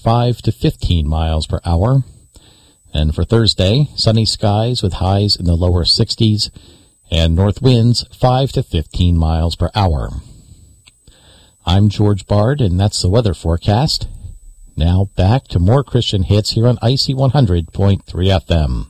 5 to 15 miles per hour. And for Thursday, sunny skies with highs in the lower 60s and north winds 5 to 15 miles per hour. I'm George Bard, and that's the weather forecast. Now back to more Christian hits here on IC 100.3 FM.